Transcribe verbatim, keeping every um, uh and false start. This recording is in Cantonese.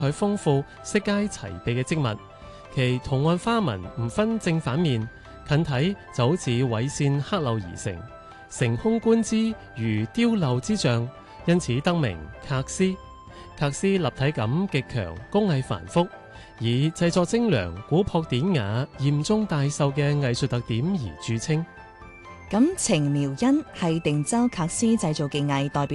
佢豐富、色階齊備嘅織物，其圖案花紋唔分正反面，近睇就好似緯線刻鏤而成，成空觀之如雕鏤之象，因此得名笥絲。笥絲立體感極強，工藝繁複，以製作精良、古樸典雅、嚴宗大壽嘅藝術特點而著稱。 咁程描恩係定州笥絲製造技藝代表